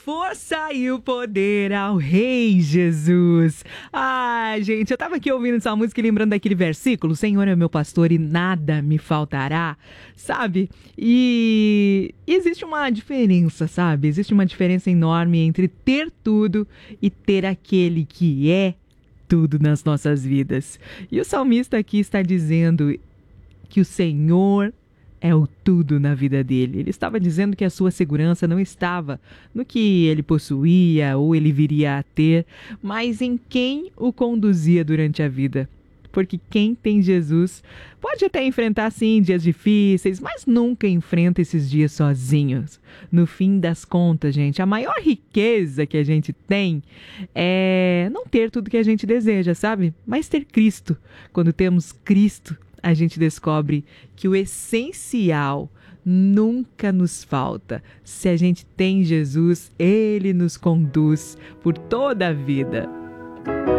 força e o poder ao Rei Jesus. Ai, gente, eu tava aqui ouvindo essa música e lembrando daquele versículo: Senhor é meu pastor e nada me faltará, sabe? E existe uma diferença, sabe? Existe uma diferença enorme entre ter tudo e ter aquele que é tudo nas nossas vidas. E o salmista aqui está dizendo que o Senhor é o tudo na vida dele. Ele estava dizendo que a sua segurança não estava no que ele possuía ou ele viria a ter, mas em quem o conduzia durante a vida. Porque quem tem Jesus pode até enfrentar, sim, dias difíceis, mas nunca enfrenta esses dias sozinhos. No fim das contas, gente, a maior riqueza que a gente tem é não ter tudo que a gente deseja, sabe? Mas ter Cristo. Quando temos Cristo, a gente descobre que o essencial nunca nos falta. Se a gente tem Jesus, Ele nos conduz por toda a vida.